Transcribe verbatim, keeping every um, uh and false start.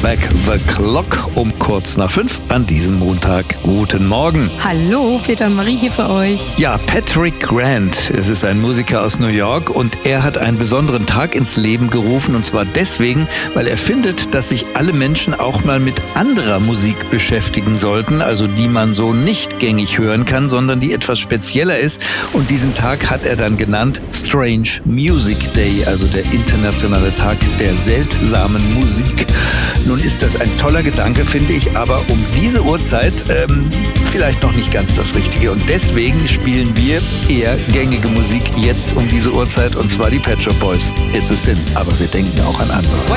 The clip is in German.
Back the Clock um kurz nach fünf an diesem Montag. Guten Morgen. Hallo, Peter und Marie hier für euch. Ja, Patrick Grant, es ist ein Musiker aus New York und er hat einen besonderen Tag ins Leben gerufen, und zwar deswegen, weil er findet, dass sich alle Menschen auch mal mit anderer Musik beschäftigen sollten, also die man so nicht gängig hören kann, sondern die etwas spezieller ist, und diesen Tag hat er dann genannt Strange Music Day, also der internationale Tag der seltsamen Musik. Nun ist das ein toller Gedanke, finde ich, aber um diese Uhrzeit ähm, vielleicht noch nicht ganz das Richtige. Und deswegen spielen wir eher gängige Musik jetzt um diese Uhrzeit, und zwar die Pet Shop Boys. It's a Sin, aber wir denken auch an andere.